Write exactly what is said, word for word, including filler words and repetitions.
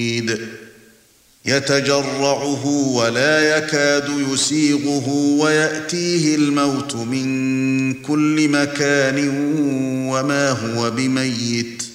يتجرعه ولا يكاد يسيغه ويأتيه الموت من كل مكان وما هو بميت